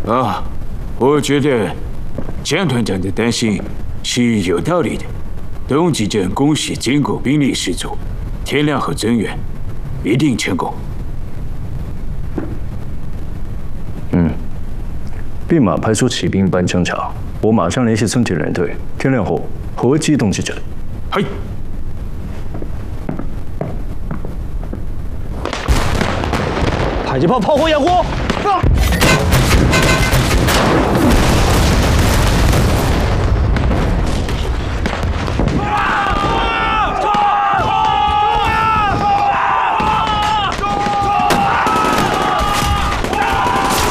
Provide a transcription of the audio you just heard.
啊，我觉得江团长的担心是有道理的。东极镇攻势经过兵力十足，天亮后增援，一定成功。 兵马派出骑兵搬江桥，我马上联系村体人队，天亮后合击东极镇。 嘿。 迫击炮炮火掩护！